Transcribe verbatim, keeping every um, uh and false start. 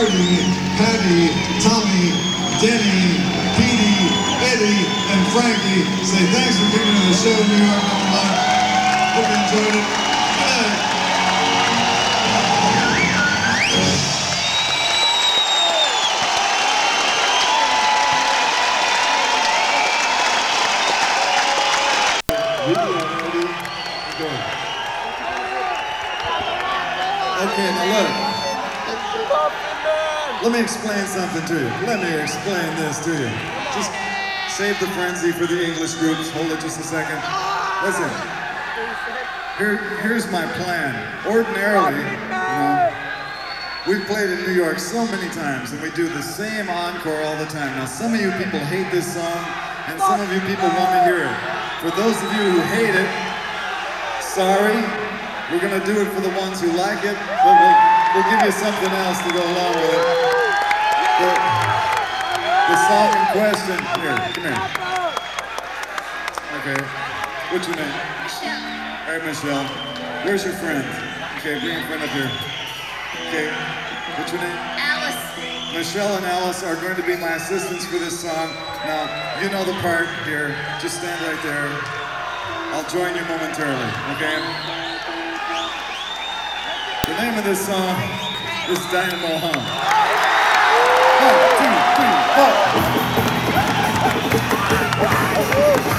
Patty, Tommy, Denny, Petey, Eddie, and Frankie say thanks for coming to the show, New York number one. Hope you enjoyed it. Good night. Okay, now look. Let me explain something to you. Let me explain this to you. Just save the frenzy for the English groups. Hold it just a second. Listen. Here, here's my plan. Ordinarily, you know, we've played in New York so many times, and we do the same encore all the time. Now, some of you people hate this song, and some of you people want to hear it. For those of you who hate it, sorry. We're gonna do it for the ones who like it, but we'll, we'll give you something else to go along with it. The, the song in question, here, come here. Okay, what's your name? Michelle. All right, Michelle. Where's your friend? Okay, bring your friend up here. Okay, what's your name? Alice. Michelle and Alice are going to be my assistants for this song. Now, you know the part here. Just stand right there. I'll join you momentarily, okay? The name of this song is Dynamo Hum. One, two, three, four.